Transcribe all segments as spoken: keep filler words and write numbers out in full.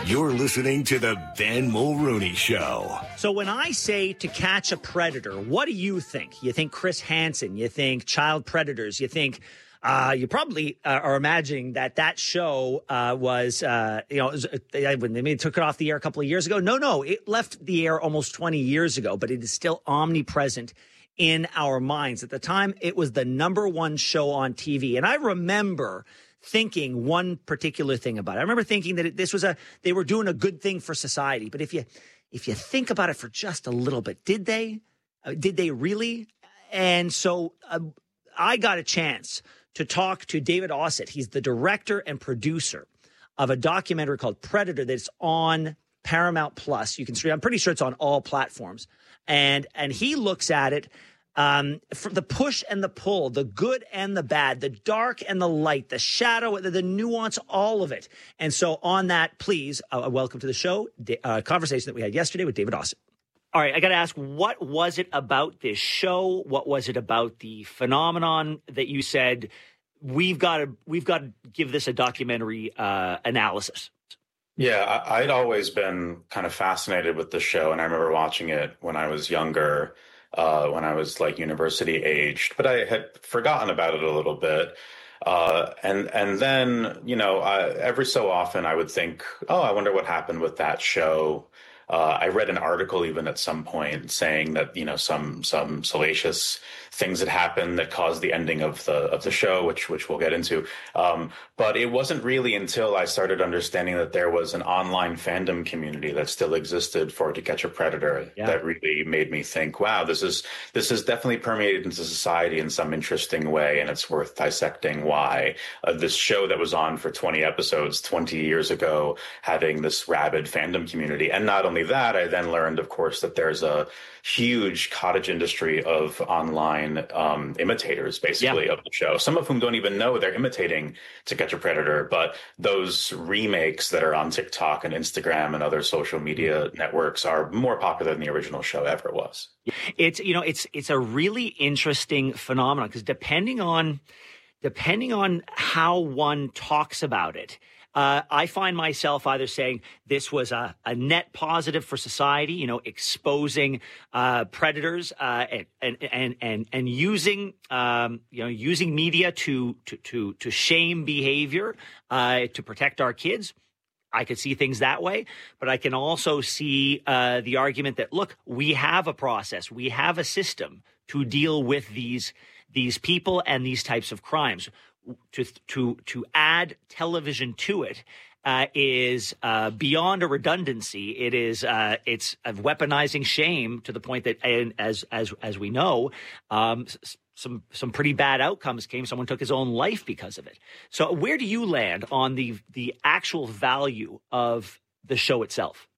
You're listening to the Ben Mulrooney Show. So when I say To Catch a Predator, what do you think? You think Chris Hansen, you think child predators, you think uh, you probably uh, are imagining that that show uh, was, uh, you know, they, when they took it off the air a couple of years ago. No, no, it left the air almost twenty years ago, but it is still omnipresent in our minds. At the time, it was the number one show on T V. And I remember thinking one particular thing about it. I remember thinking that it, this was a, they were doing a good thing for society. But if you, if you think about it for just a little bit, did they, uh, did they really? And so uh, I got a chance to talk to David Ossett. He's the director and producer of a documentary called Predator that's on Paramount Plus. You can stream, I'm pretty sure it's on all platforms. And, and he looks at it Um, for the push and the pull, the good and the bad, the dark and the light, the shadow, the, the nuance, all of it. And so on that, please, uh, welcome to the show, a uh, conversation that we had yesterday with David Ossett. All right, I got to ask, what was it about this show? What was it about the phenomenon that you said, we've got to we've got to give this a documentary uh, analysis? Yeah, I, I'd always been kind of fascinated with the show, and I remember watching it when I was younger. Uh, when I was like university aged, but I had forgotten about it a little bit. Uh, and and then, you know, I, every so often I would think, oh, I wonder what happened with that show. Uh, I read an article even at some point saying that, you know, some some salacious things had happened that caused the ending of the of the show, which which we'll get into. Um, but it wasn't really until I started understanding that there was an online fandom community that still existed for To Catch a Predator yeah. that really made me think, wow, this is this is definitely permeated into society in some interesting way, and it's worth dissecting why uh, this show that was on for twenty episodes twenty years ago having this rabid fandom community. And not only that, I then learned, of course, that there's a huge cottage industry of online um, imitators, basically, yeah. of the show, some of whom don't even know they're imitating To Catch a Predator. But those remakes that are on TikTok and Instagram and other social media networks are more popular than the original show ever was. It's, you know, it's it's a really interesting phenomenon because depending on depending on how one talks about it, Uh, I find myself either saying this was a, a net positive for society, you know, exposing uh, predators uh, and, and and and and using um, you know using media to to to, to shame behavior uh, to protect our kids. I could see things that way, but I can also see uh, the argument that, look, we have a process, we have a system to deal with these these people and these types of crimes. To to to add television to it uh, is uh, beyond a redundancy. It is uh, it's a weaponizing shame to the point that, and as as as we know, um, some some pretty bad outcomes came. Someone took his own life because of it. So where do you land on the the actual value of the show itself?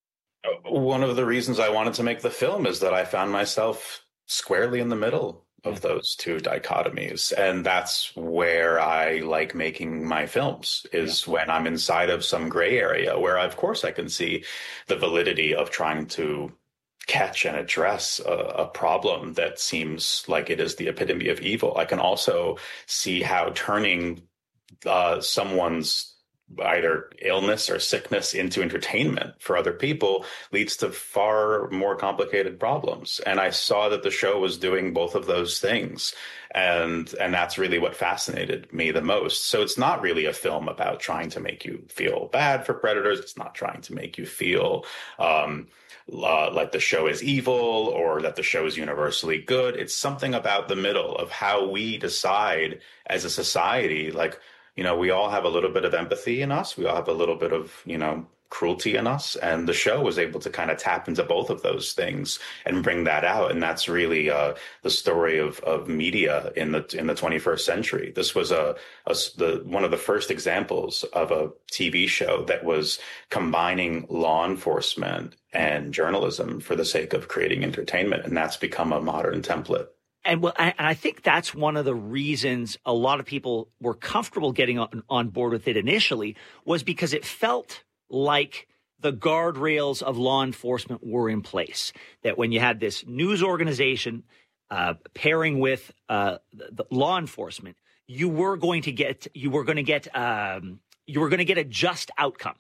One of the reasons I wanted to make the film is that I found myself squarely in the middle of those two dichotomies. And that's where I like making my films, is yeah. when I'm inside of some gray area where, of course, I can see the validity of trying to catch and address a, a problem that seems like it is the epitome of evil. I can also see how turning uh, someone's either illness or sickness into entertainment for other people leads to far more complicated problems. And I saw that the show was doing both of those things. And and that's really what fascinated me the most. So it's not really a film about trying to make you feel bad for predators. It's not trying to make you feel um, uh, like the show is evil or that the show is universally good. It's something about the middle of how we decide as a society, like, you know, we all have a little bit of empathy in us. We all have a little bit of, you know, cruelty in us. And the show was able to kind of tap into both of those things and bring that out. And that's really uh, the story of, of media in the in the twenty-first century. This was a, a the one of the first examples of a T V show that was combining law enforcement and journalism for the sake of creating entertainment. And that's become a modern template. And well, I, I think that's one of the reasons a lot of people were comfortable getting on, on board with it initially, was because it felt like the guardrails of law enforcement were in place. That when you had this news organization uh, pairing with uh, the, the law enforcement, you were going to get you were going to get um, you were going to get a just outcome.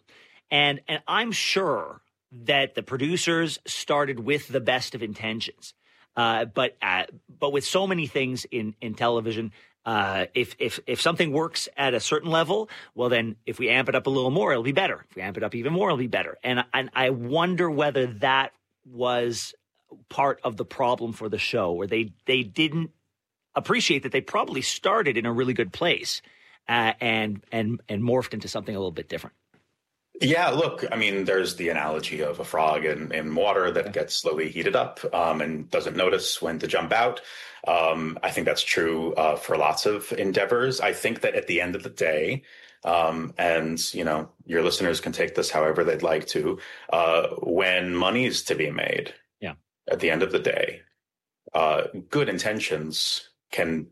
And and I'm sure that the producers started with the best of intentions. Uh, but uh, but with so many things in, in television, uh, if, if if something works at a certain level, well, then if we amp it up a little more, it'll be better. If we amp it up even more, it'll be better. And, and I wonder whether that was part of the problem for the show, where they, they didn't appreciate that they probably started in a really good place uh, and and and morphed into something a little bit different. Yeah, look, I mean, there's the analogy of a frog in, in water that gets slowly heated up um, and doesn't notice when to jump out. Um, I think that's true uh, for lots of endeavors. I think that at the end of the day, um, and, you know, your listeners can take this however they'd like to, uh, when money is to be made, yeah, at the end of the day, uh, good intentions can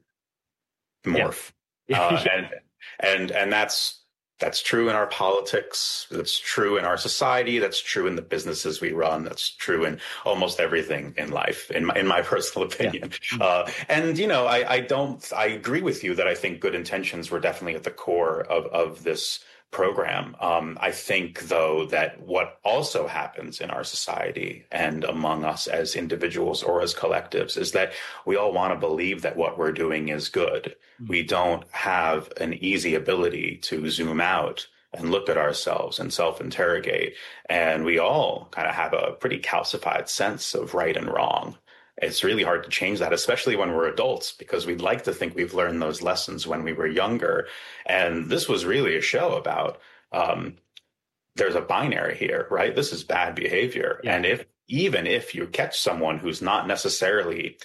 morph. Yeah. uh, and, and, and that's, That's true in our politics. That's true in our society. That's true in the businesses we run. That's true in almost everything in life, in my, in my personal opinion. Yeah. Uh, and, you know, I, I don't, I agree with you that I think good intentions were definitely at the core of, of this program. Um, I think, though, that what also happens in our society and among us as individuals or as collectives is that we all want to believe that what we're doing is good. Mm-hmm. We don't have an easy ability to zoom out and look at ourselves and self-interrogate. And we all kind of have a pretty calcified sense of right and wrong. It's really hard to change that, especially when we're adults, because we'd like to think we've learned those lessons when we were younger. And this was really a show about um, there's a binary here, right? This is bad behavior. Yeah. And if even if you catch someone who's not necessarily,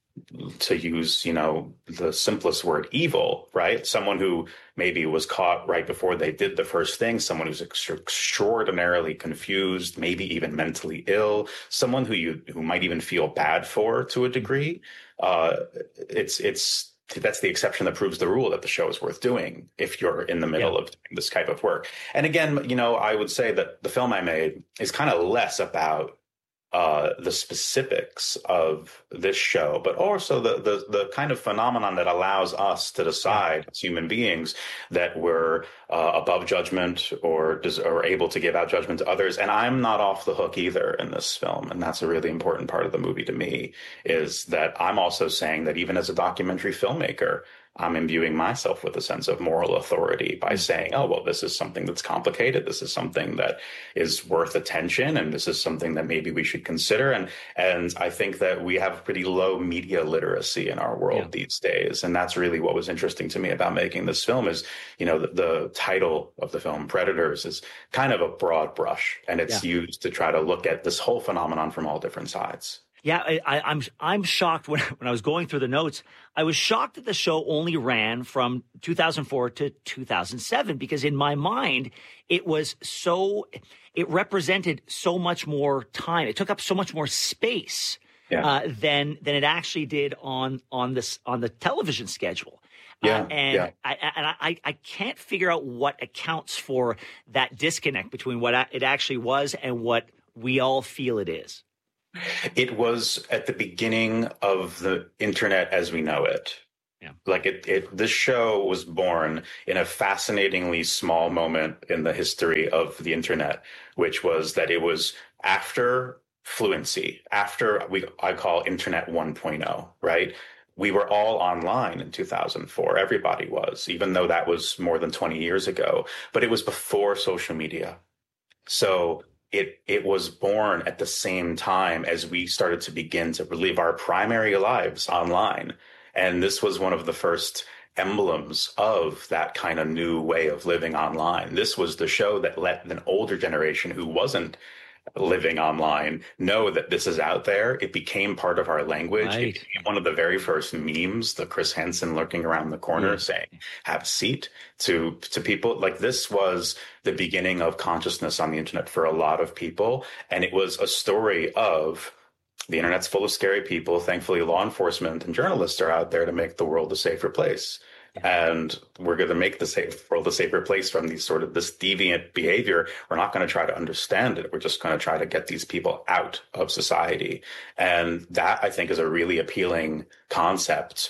to use, you know, the simplest word, evil, right? Someone who maybe was caught right before they did the first thing, someone who's ex- extraordinarily confused, maybe even mentally ill, someone who you who might even feel bad for to a degree. Uh, it's it's that's the exception that proves the rule that the show is worth doing if you're in the middle yeah. of doing this type of work. And again, you know, I would say that the film I made is kind of less about Uh, the specifics of this show, but also the, the the kind of phenomenon that allows us to decide as human beings that we're uh, above judgment or des- or able to give out judgment to others. And I'm not off the hook either in this film. And that's a really important part of the movie to me, is that I'm also saying that even as a documentary filmmaker, I'm imbuing myself with a sense of moral authority by saying, oh, well, this is something that's complicated. This is something that is worth attention. And this is something that maybe we should consider. And and I think that we have pretty low media literacy in our world yeah. these days. And that's really what was interesting to me about making this film is, you know, the, the title of the film, Predators, is kind of a broad brush. And it's yeah. used to try to look at this whole phenomenon from all different sides. Yeah, I, I, I'm I'm shocked when when I was going through the notes. I was shocked that the show only ran from two thousand four to two thousand seven, because in my mind it was so it represented so much more time. It took up so much more space yeah. uh, than than it actually did on on this on the television schedule. Yeah, uh, and yeah. I and I, I can't figure out what accounts for that disconnect between what it actually was and what we all feel it is. It was at the beginning of the internet as we know it. Yeah. Like it, it, this show was born in a fascinatingly small moment in the history of the internet, which was that it was after fluency, after we, I call internet one point oh, right? We were all online in two thousand four. Everybody was, even though that was more than twenty years ago, but it was before social media. So It it was born at the same time as we started to begin to live our primary lives online. And this was one of the first emblems of that kind of new way of living online. This was the show that let an older generation who wasn't living online know that this is out there. It became part of our language. Right. It became one of the very first memes, the Chris Hansen lurking around the corner mm. saying, have a seat, to to people. Like, this was the beginning of consciousness on the internet for a lot of people. And it was a story of the internet's full of scary people. Thankfully, law enforcement and journalists are out there to make the world a safer place. And we're going to make the safe world a safer place from these sort of this deviant behavior. We're not going to try to understand it. We're just going to try to get these people out of society. And that, I think, is a really appealing concept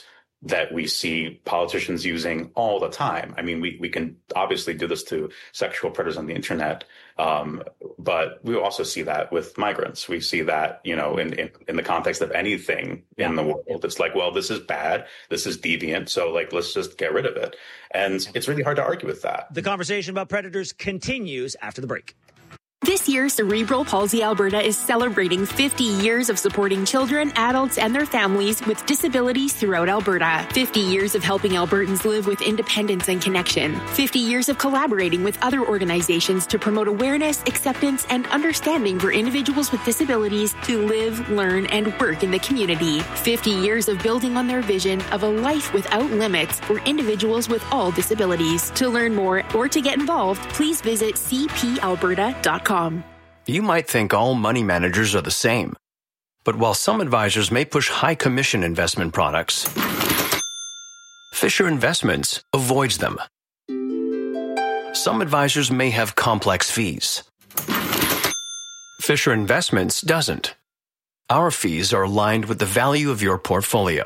that we see politicians using all the time. I mean, we, we can obviously do this to sexual predators on the internet, um, but we also see that with migrants. We see that, you know, in, in, in the context of anything in the world. It's like, well, this is bad, this is deviant, so like, let's just get rid of it. And it's really hard to argue with that. The conversation about predators continues after the break. This year, Cerebral Palsy Alberta is celebrating fifty years of supporting children, adults, and their families with disabilities throughout Alberta. fifty years of helping Albertans live with independence and connection. fifty years of collaborating with other organizations to promote awareness, acceptance, and understanding for individuals with disabilities to live, learn, and work in the community. fifty years of building on their vision of a life without limits for individuals with all disabilities. To learn more or to get involved, please visit c p alberta dot com. You might think all money managers are the same. But while some advisors may push high commission investment products, Fisher Investments avoids them. Some advisors may have complex fees. Fisher Investments doesn't. Our fees are aligned with the value of your portfolio.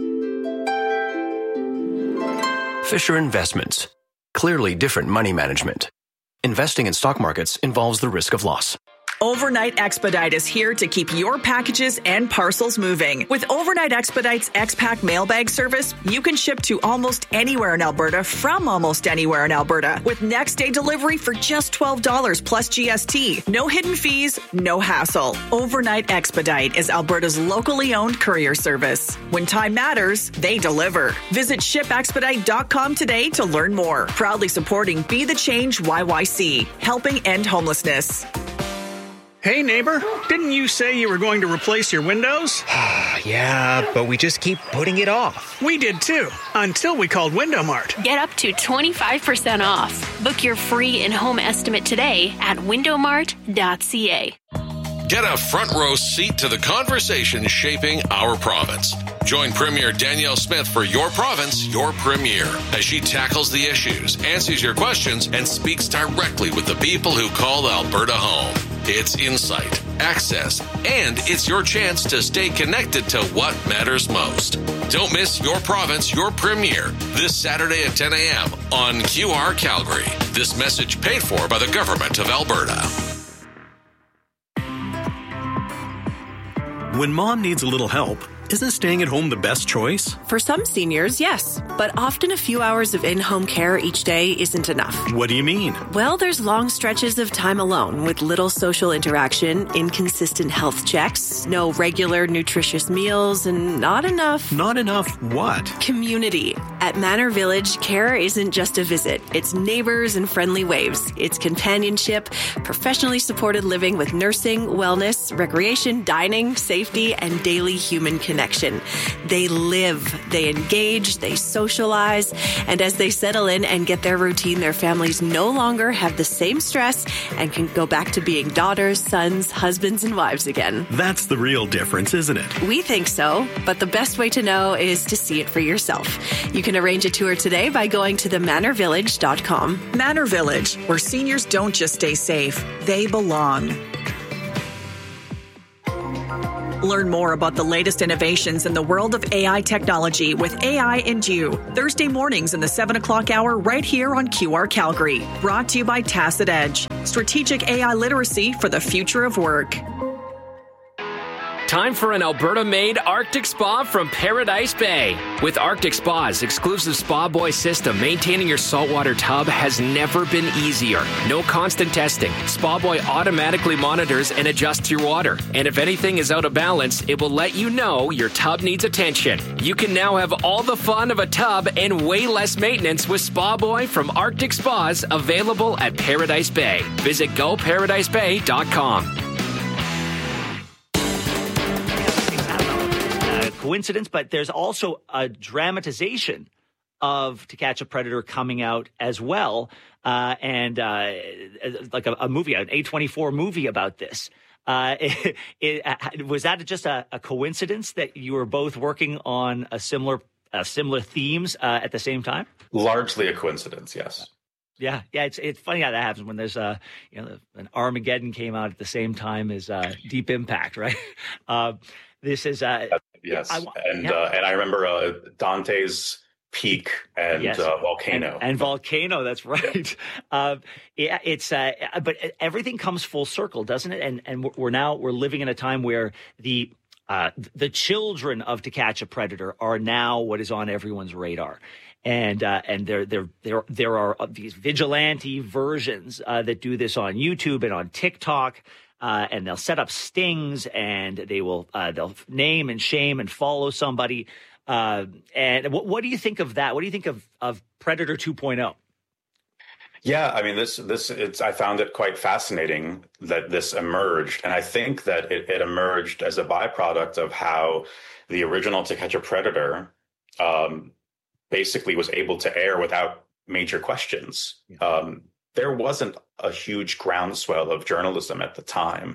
Fisher Investments. Clearly different money management. Investing in stock markets involves the risk of loss. Overnight Expedite is here to keep your packages and parcels moving. With Overnight Expedite's X-Pack mailbag service, you can ship to almost anywhere in Alberta from almost anywhere in Alberta with next day delivery for just twelve dollars plus G S T. No hidden fees, no hassle. Overnight Expedite is Alberta's locally owned courier service. When time matters, they deliver. Visit ship expedite dot com today to learn more. Proudly supporting Be the Change Y Y C, helping end homelessness. Hey, neighbor, didn't you say you were going to replace your windows? Yeah, but we just keep putting it off. We did too, until we called Window Mart. Get up to twenty-five percent off. Book your free in-home estimate today at window mart dot c a. Get a front row seat to the conversation shaping our province. Join Premier Danielle Smith for Your Province, Your Premier, as she tackles the issues, answers your questions, and speaks directly with the people who call Alberta home. It's insight, access, and it's your chance to stay connected to what matters most. Don't miss Your Province, Your Premier this Saturday at ten a.m. on Q R Calgary. This message paid for by the Government of Alberta. When mom needs a little help, isn't staying at home the best choice? For some seniors, yes. But often a few hours of in-home care each day isn't enough. What do you mean? Well, there's long stretches of time alone with little social interaction, inconsistent health checks, no regular nutritious meals, and not enough... Not enough what? Community. At Manor Village, care isn't just a visit. It's neighbors and friendly waves. It's companionship, professionally supported living with nursing, wellness, recreation, dining, safety, and daily human connection. Connection. They live, they engage, they socialize, and as they settle in and get their routine, their families no longer have the same stress and can go back to being daughters, sons, husbands, and wives again. That's the real difference, isn't it? We think so, but the best way to know is to see it for yourself. You can arrange a tour today by going to the manor village dot com. Manor Village, where seniors don't just stay safe, they belong. Learn more about the latest innovations in the world of A I technology with A I and You, Thursday mornings in the seven o'clock hour right here on Q R Calgary. Brought to you by Tacit Edge, strategic A I literacy for the future of work. Time for an Alberta-made Arctic Spa from Paradise Bay. With Arctic Spa's exclusive Spa Boy system, maintaining your saltwater tub has never been easier. No constant testing. Spa Boy automatically monitors and adjusts your water. And if anything is out of balance, it will let you know your tub needs attention. You can now have all the fun of a tub and way less maintenance with Spa Boy from Arctic Spas, available at Paradise Bay. Visit go paradise bay dot com. Coincidence, but there's also a dramatization of To Catch a Predator coming out as well, uh, and uh, like a, a movie, an A twenty-four movie about this. Uh, it, it, was that just a, a coincidence that you were both working on a similar, uh, similar themes uh, at the same time? Largely a coincidence, yes. Yeah, yeah, it's it's funny how that happens when there's uh you know an Armageddon came out at the same time as uh, Deep Impact, right? Uh, This is uh, yes, I, and yeah. uh, and I remember uh, Dante's Peak and yes. uh, Volcano and, and Volcano. That's right. uh, yeah, it's uh, but everything comes full circle, doesn't it? And and we're now we're living in a time where the uh, the children of To Catch a Predator are now what is on everyone's radar. And uh, and there there there there are these vigilante versions uh, that do this on YouTube and on TikTok, uh, and they'll set up stings and they will uh, they'll name and shame and follow somebody. Uh, and what, what do you think of that? What do you think of of Predator two point oh? Yeah, I mean, this this it's I found it quite fascinating that this emerged, and I think that it, it emerged as a byproduct of how the original To Catch a Predator Um, basically was able to air without major questions. Yeah. Um, there wasn't a huge groundswell of journalism at the time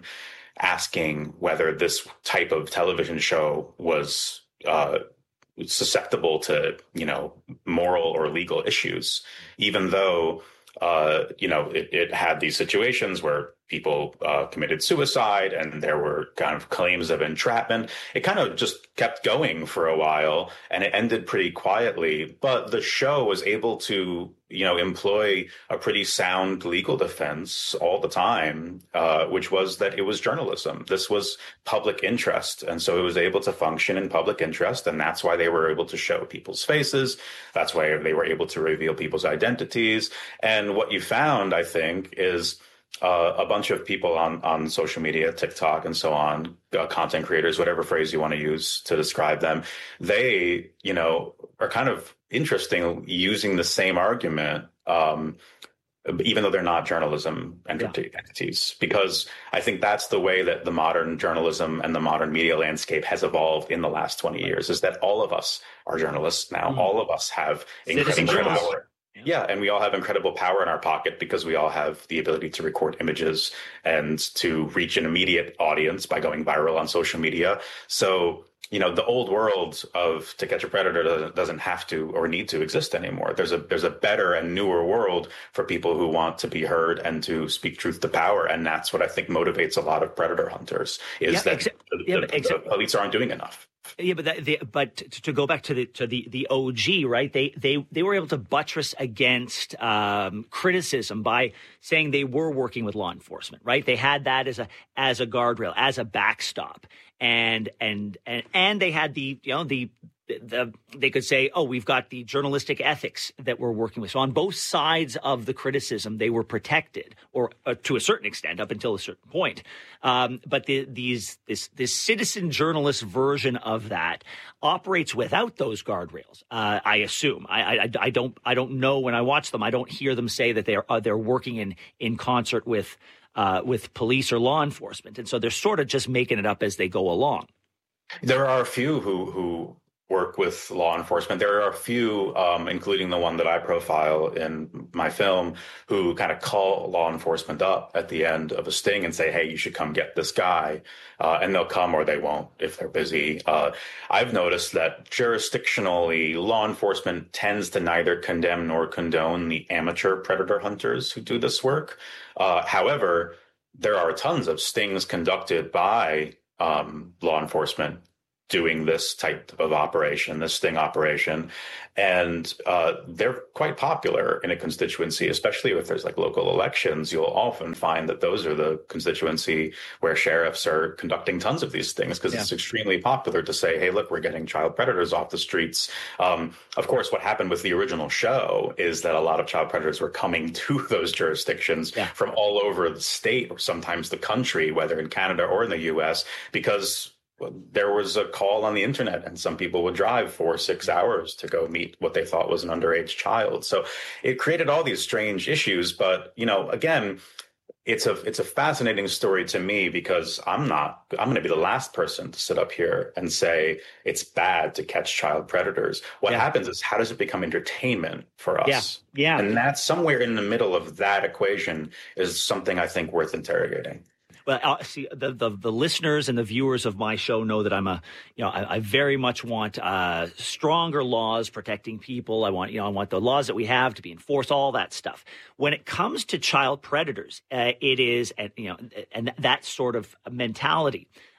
asking whether this type of television show was uh, susceptible to, you know, moral or legal issues, even though, uh, you know, it, it had these situations where people uh, committed suicide and there were kind of claims of entrapment. It kind of just kept going for a while and it ended pretty quietly. But the show was able to, you know, employ a pretty sound legal defense all the time, uh, which was that it was journalism. This was public interest. And so it was able to function in public interest. And that's why they were able to show people's faces. That's why they were able to reveal people's identities. And what you found, I think, is Uh, a bunch of people on, on social media, TikTok and so on, uh, content creators, whatever phrase you want to use to describe them, they, you know, are kind of interesting using the same argument, um, even though they're not journalism entity, yeah. entities, because I think that's the way that the modern journalism and the modern media landscape has evolved in the last twenty years, is that all of us are journalists now. Mm. All of us have incredible power. Yeah, and we all have incredible power in our pocket because we all have the ability to record images and to reach an immediate audience by going viral on social media. So, you know, the old world of To Catch a Predator doesn't have to or need to exist anymore. There's a there's a better and newer world for people who want to be heard and to speak truth to power. And that's what I think motivates a lot of predator hunters, is yeah, that except, the, yeah, the, except, the police aren't doing enough. Yeah, but that, they, but to go back to the to the the O G, right? They they they were able to buttress against um, criticism by saying they were working with law enforcement, right? They had that as a as a guardrail, as a backstop, and and and and they had the you know the. The, they could say, oh, we've got the journalistic ethics that we're working with. So on both sides of the criticism, they were protected, or uh, to a certain extent, up until a certain point. Um, but the, these this this citizen journalist version of that operates without those guardrails. Uh, I assume. I, I I don't I don't know when I watch them. I don't hear them say that they are uh, they're working in in concert with uh, with police or law enforcement, and so they're sort of just making it up as they go along. There are a few who who. work with law enforcement. There are a few, um, including the one that I profile in my film, who kind of call law enforcement up at the end of a sting and say, hey, you should come get this guy. Uh, and they'll come or they won't if they're busy. Uh, I've noticed that jurisdictionally, law enforcement tends to neither condemn nor condone the amateur predator hunters who do this work. Uh, however, there are tons of stings conducted by um, law enforcement doing this type of operation, this sting operation. And uh, they're quite popular in a constituency, especially if there's like local elections. You'll often find that those are the constituency where sheriffs are conducting tons of these things because yeah. it's extremely popular to say, hey, look, we're getting child predators off the streets. Um, of course, what happened with the original show is that a lot of child predators were coming to those jurisdictions yeah. from all over the state or sometimes the country, whether in Canada or in the U S, because there was a call on the internet and some people would drive four or six hours to go meet what they thought was an underage child. So it created all these strange issues. But, you know, again, it's a it's a fascinating story to me because I'm not I'm going to be the last person to sit up here and say it's bad to catch child predators. What yeah. happens is, how does it become entertainment for us? Yeah. yeah. And that's somewhere in the middle of that equation is something I think worth interrogating. Well, uh, see, the, the the listeners and the viewers of my show know that I'm a, you know, I, I very much want uh, stronger laws protecting people. I want, you know, I want the laws that we have to be enforced, all that stuff. When it comes to child predators, uh, it is, uh, you know, and that sort of mentality.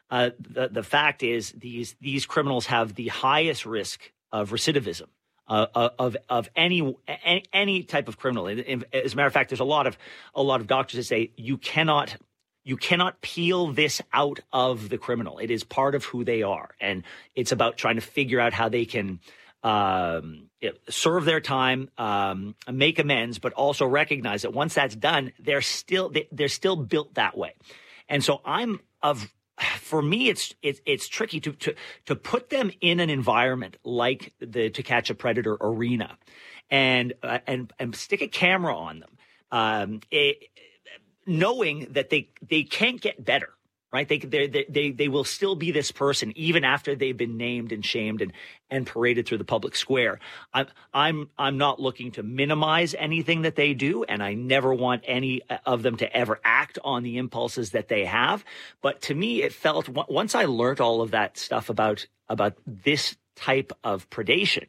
uh, the the fact is these these criminals have the highest risk of recidivism uh, of of any any type of criminal. As a matter of fact, there's a lot of a lot of doctors that say you cannot. You cannot peel this out of the criminal. It is part of who they are. And it's about trying to figure out how they can um, serve their time, um, make amends, but also recognize that once that's done, they're still they're still built that way. And so I'm of for me, it's it's it's tricky to to to put them in an environment like the To Catch a Predator arena, and uh, and and stick a camera on them. Um, it, knowing that they they can't get better, right? They they they they will still be this person even after they've been named and shamed and and paraded through the public square. I'm I'm I'm not looking to minimize anything that they do, and I never want any of them to ever act on the impulses that they have. But to me, it felt once I learned all of that stuff about about this type of predation,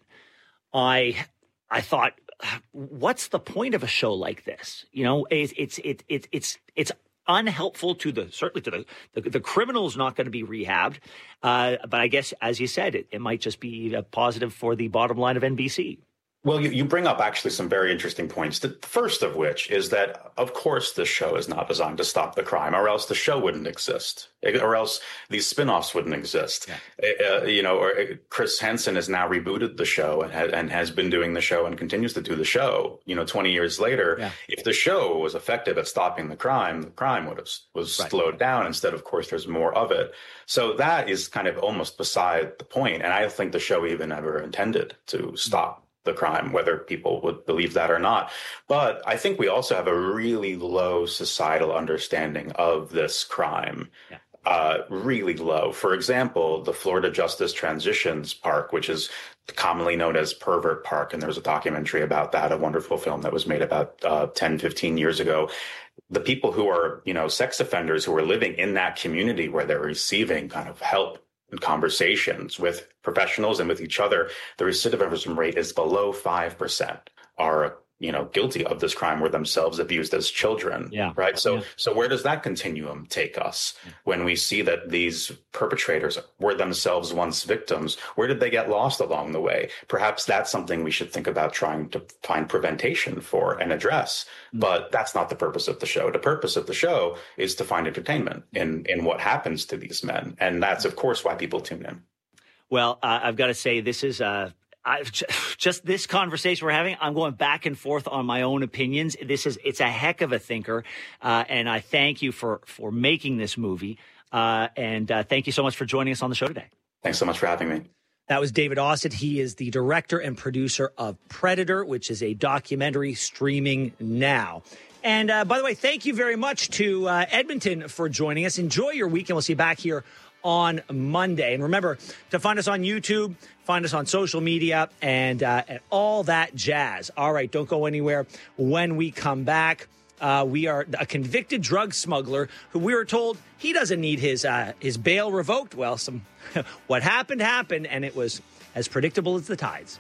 I I thought, what's the point of a show like this? You know, it's it's it's it's it's, it's unhelpful to the certainly to the the, the criminal's not going to be rehabbed, uh, but I guess as you said, it, it might just be a positive for the bottom line of N B C. Well, you, you bring up actually some very interesting points. The first of which is that, of course, this show is not designed to stop the crime, or else the show wouldn't exist, or else these spinoffs wouldn't exist. Yeah. Uh, you know, or Chris Hansen has now rebooted the show and, ha- and has been doing the show and continues to do the show. You know, twenty years later, yeah. If the show was effective at stopping the crime, the crime would have was right. slowed down. Instead, of course, there's more of it. So that is kind of almost beside the point. And I don't think the show even ever intended to stop the crime, whether people would believe that or not. But I think we also have a really low societal understanding of this crime. Yeah. Uh, really low. For example, the Florida Justice Transitions Park, which is commonly known as Pervert Park, and there was a documentary about that, a wonderful film that was made about uh, ten, fifteen years ago. The people who are, you know, sex offenders who are living in that community where they're receiving kind of help and conversations with professionals and with each other, the recidivism rate is below five percent are, you know, guilty of this crime, were themselves abused as children. Yeah. Right. So, yeah. so where does that continuum take us yeah. when we see that these perpetrators were themselves once victims? Where did they get lost along the way? Perhaps that's something we should think about trying to find prevention for and address. Mm-hmm. But that's not the purpose of the show. The purpose of the show is to find entertainment in, in what happens to these men. And that's, of course, why people tune in. Well, uh, I've got to say, this is uh I've just this conversation we're having, I'm going back and forth on my own opinions. This is it's a heck of a thinker, uh, and I thank you for for making this movie. Uh, and uh, thank you so much for joining us on the show today. Thanks so much for having me. That was David Ossett. He is the director and producer of Predator, which is a documentary streaming now. And uh, by the way, thank you very much to uh, Edmonton for joining us. Enjoy your weekend. We'll see you back here on Monday. And remember to find us on YouTube, find us on social media, and, uh, and all that jazz. All right, don't go anywhere. When we come back, uh, we are a convicted drug smuggler who we were told he doesn't need his uh, his bail revoked. Well, some what happened happened, and it was as predictable as the tides.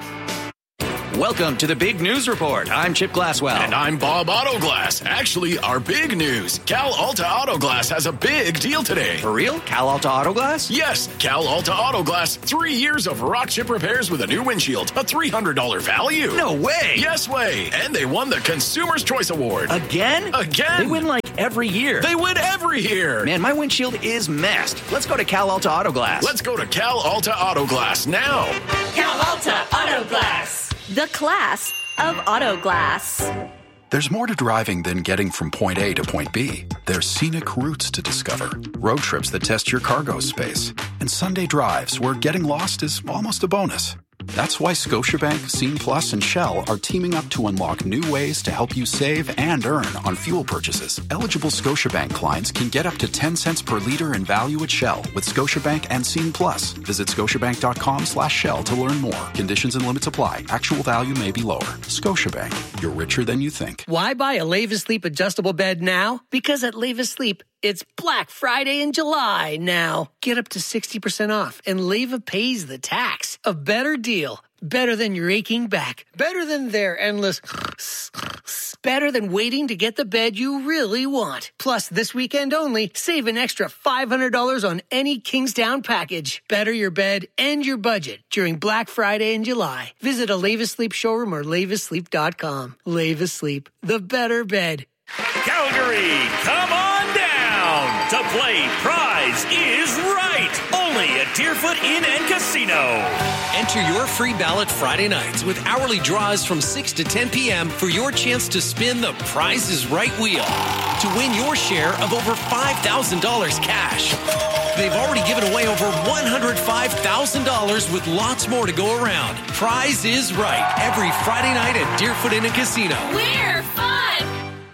Welcome to the Big News Report. I'm Chip Glasswell. And I'm Bob Autoglass. Actually, our big news. Cal Alta Autoglass has a big deal today. For real? Cal Alta Autoglass? Yes, Cal Alta Autoglass. Three years of rock chip repairs with a new windshield. A three hundred dollars value. No way. Yes way. And they won the Consumer's Choice Award. Again? Again. They win like every year. They win every year. Man, my windshield is messed. Let's go to Cal Alta Autoglass. Let's go to Cal Alta Autoglass now. Cal Alta Autoglass. The class of auto glass. There's more to driving than getting from point A to point B. There's scenic routes to discover, road trips that test your cargo space, and Sunday drives where getting lost is almost a bonus. That's why Scotiabank, Scene Plus, and Shell are teaming up to unlock new ways to help you save and earn on fuel purchases. Eligible Scotiabank clients can get up to ten cents per liter in value at Shell with Scotiabank and Scene Plus. Visit scotiabank.com slash Shell to learn more. Conditions and limits apply. Actual value may be lower. Scotiabank. You're richer than you think. Why buy a Levis Sleep adjustable bed now? Because at Levis Sleep, it's Black Friday in July now. Get up to sixty percent off and Leva pays the tax. A better deal. Better than your aching back. Better than their endless... Better than waiting to get the bed you really want. Plus, this weekend only, save an extra five hundred dollars on any Kingstown package. Better your bed and your budget during Black Friday in July. Visit a Lavis Sleep showroom or lavis sleep dot com. Lavis Sleep, the better bed. Calgary, come on down to play Prize is Right. Only at Deerfoot Inn and Casino. Enter your free ballot Friday nights with hourly draws from six to ten p.m. for your chance to spin the Prize is Right wheel to win your share of over five thousand dollars cash. They've already given away over one hundred five thousand dollars with lots more to go around. Prize is Right every Friday night at Deerfoot Inn and Casino. We're fun!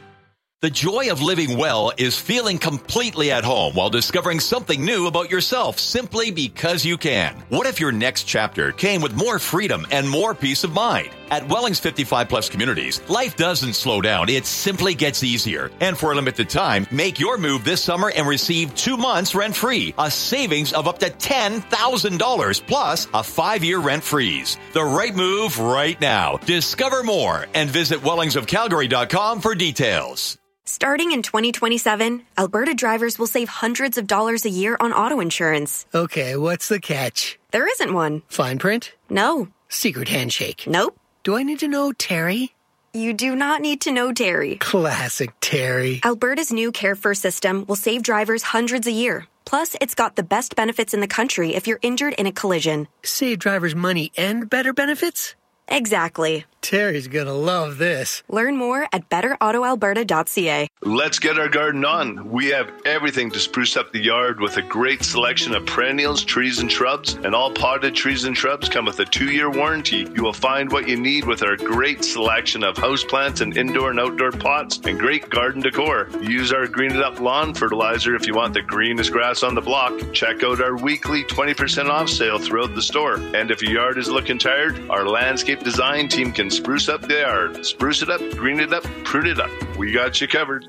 The joy of living well is feeling completely at home while discovering something new about yourself simply because you can. What if your next chapter came with more freedom and more peace of mind? At Welling's fifty-five plus communities, life doesn't slow down. It simply gets easier. And for a limited time, make your move this summer and receive two months rent-free, a savings of up to ten thousand dollars, plus a five-year rent freeze. The right move right now. Discover more and visit wellings of calgary dot com for details. Starting in twenty twenty-seven, Alberta drivers will save hundreds of dollars a year on auto insurance. Okay, what's the catch? There isn't one. Fine print? No. Secret handshake? Nope. Do I need to know Terry? You do not need to know Terry. Classic Terry. Alberta's new Care First system will save drivers hundreds a year. Plus, it's got the best benefits in the country if you're injured in a collision. Save drivers money and better benefits? Exactly. Terry's gonna love this. Learn more at better auto alberta dot c a. Let's get our garden on. We have everything to spruce up the yard with a great selection of perennials, trees, and shrubs. And all potted trees and shrubs come with a two-year warranty. You will find what you need with our great selection of houseplants and indoor and outdoor pots and great garden decor. Use our Green It Up lawn fertilizer if you want the greenest grass on the block. Check out our weekly twenty percent off sale throughout the store. And if your yard is looking tired, our landscape design team can spruce up the yard. Spruce it up, green it up, prune it up. We got you covered.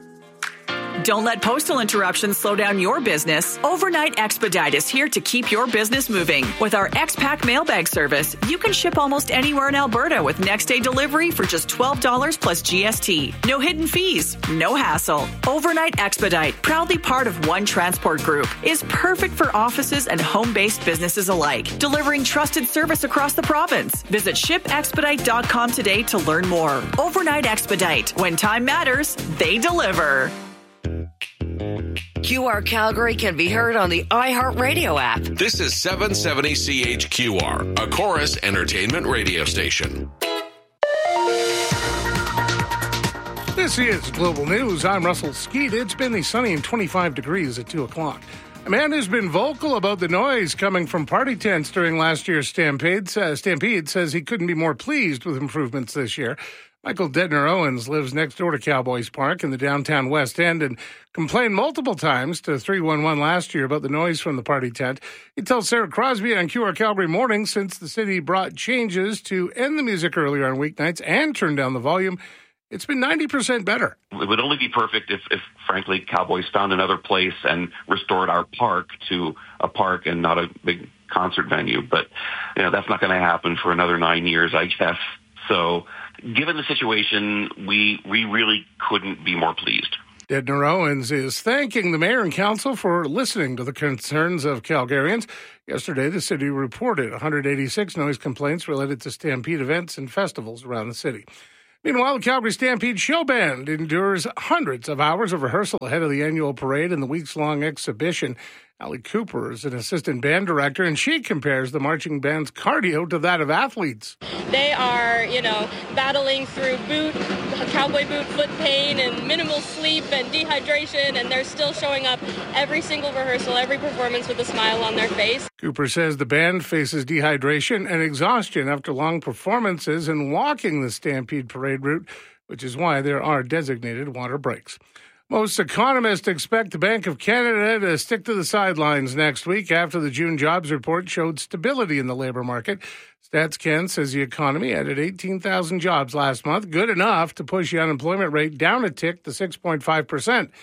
Don't let postal interruptions slow down your business. Overnight Expedite is here to keep your business moving. With our X-Pack mailbag service, you can ship almost anywhere in Alberta with next-day delivery for just twelve dollars plus G S T. No hidden fees, no hassle. Overnight Expedite, proudly part of One Transport Group, is perfect for offices and home-based businesses alike, delivering trusted service across the province. Visit ship expedite dot com today to learn more. Overnight Expedite. When time matters, they deliver. Q R Calgary can be heard on the iHeartRadio app. This is seven seventy C H Q R, a Chorus Entertainment radio station. This is Global News. I'm Russell Skeet. It's been sunny and twenty-five degrees at two o'clock. A man who's been vocal about the noise coming from party tents during last year's Stampede, uh, Stampede says he couldn't be more pleased with improvements this year. Michael Dedner Owens lives next door to Cowboys Park in the downtown West End and complained multiple times to three one one last year about the noise from the party tent. He tells Sarah Crosby on Q R Calgary Morning since the city brought changes to end the music earlier on weeknights and turn down the volume, it's been ninety percent better. It would only be perfect if, if, frankly, Cowboys found another place and restored our park to a park and not a big concert venue. But, you know, that's not going to happen for another nine years, I guess. So given the situation, we we really couldn't be more pleased. Dedner Owens is thanking the mayor and council for listening to the concerns of Calgarians. Yesterday, the city reported one hundred eighty-six noise complaints related to Stampede events and festivals around the city. Meanwhile, the Calgary Stampede Show Band endures hundreds of hours of rehearsal ahead of the annual parade and the weeks-long exhibition. Allie Cooper is an assistant band director, and she compares the marching band's cardio to that of athletes. They are, you know, battling through boot, cowboy boot foot pain and minimal sleep and dehydration, and they're still showing up every single rehearsal, every performance with a smile on their face. Cooper says the band faces dehydration and exhaustion after long performances and walking the Stampede parade route, which is why there are designated water breaks. Most economists expect the Bank of Canada to stick to the sidelines next week after the June jobs report showed stability in the labor market. StatsCan says the economy added eighteen thousand jobs last month, good enough to push the unemployment rate down a tick to six point five percent.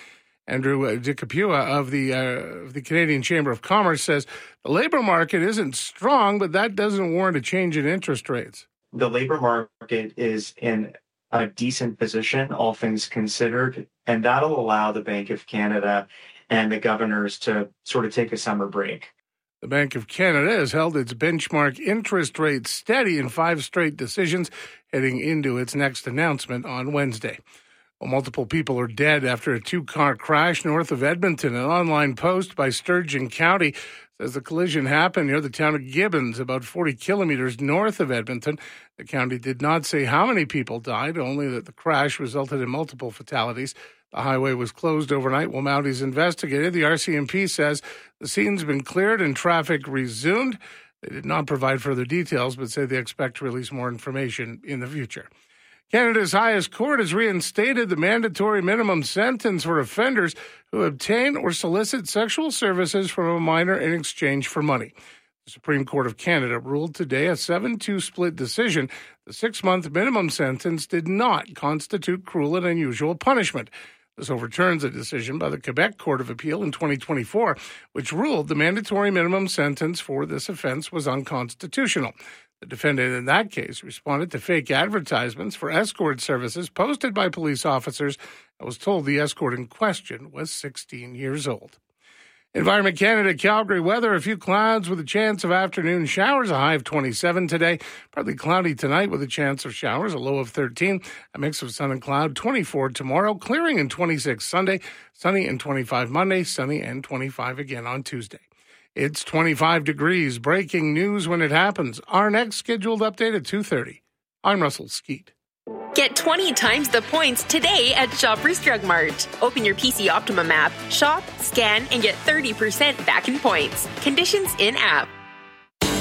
Andrew DiCapua of the, uh, of the Canadian Chamber of Commerce says the labor market isn't strong, but that doesn't warrant a change in interest rates. The labor market is in a decent position, all things considered, and that'll allow the Bank of Canada and the governors to sort of take a summer break. The Bank of Canada has held its benchmark interest rate steady in five straight decisions, heading into its next announcement on Wednesday. Well, multiple people are dead after a two-car crash north of Edmonton. An online post by Sturgeon County says the collision happened near the town of Gibbons, about forty kilometers north of Edmonton. The county did not say how many people died, only that the crash resulted in multiple fatalities. The highway was closed overnight while Mounties investigated. The R C M P says the scene's been cleared and traffic resumed. They did not provide further details, but say they expect to release more information in the future. Canada's highest court has reinstated the mandatory minimum sentence for offenders who obtain or solicit sexual services from a minor in exchange for money. The Supreme Court of Canada ruled today a seven two split decision. The six-month minimum sentence did not constitute cruel and unusual punishment. This overturns a decision by the Quebec Court of Appeal in twenty twenty-four, which ruled the mandatory minimum sentence for this offense was unconstitutional. The defendant in that case responded to fake advertisements for escort services posted by police officers and was told the escort in question was sixteen years old. Environment Canada, Calgary weather, a few clouds with a chance of afternoon showers, a high of twenty-seven today. Partly cloudy tonight with a chance of showers, a low of thirteen. A mix of sun and cloud, twenty-four tomorrow, clearing and twenty-six Sunday, sunny and twenty-five Monday, sunny and twenty-five again on Tuesday. It's twenty-five degrees. Breaking news when it happens. Our next scheduled update at two thirty. I'm Russell Skeet. Get twenty times the points today at Shoppers Drug Mart. Open your P C Optimum app, shop, scan, and get thirty percent back in points. Conditions in app.